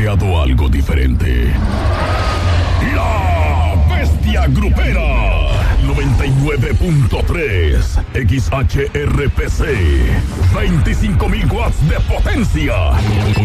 creado algo diferente. La Bestia Grupera 99.3 XHRPC, 25.000 watts de potencia.